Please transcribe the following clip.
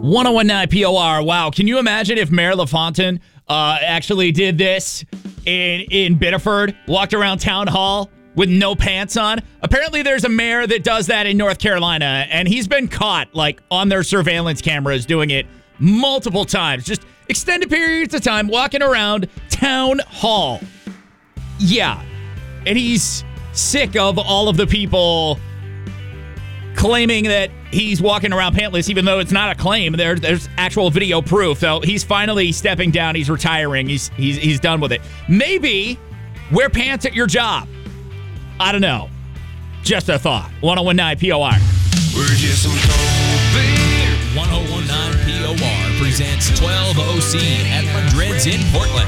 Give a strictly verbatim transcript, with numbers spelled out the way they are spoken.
ten nineteen P O R. Wow. Can you imagine if Mayor LaFontaine uh, actually did this in, in Biddeford, walked around town hall with no pants on? Apparently there's a mayor that does that in North Carolina, and he's been caught like on their surveillance cameras doing it multiple times. Just extended periods of time walking around town hall. Yeah. And he's sick of all of the people claiming that he's walking around pantless, even though it's not a claim. There, there's actual video proof. So he's finally stepping down. He's retiring. He's he's he's done with it. Maybe wear pants at your job. I don't know. Just a thought. ten nineteen P O R. We're just some cold beer. ten nineteen P O R presents twelve O C at Madrid's in Portland.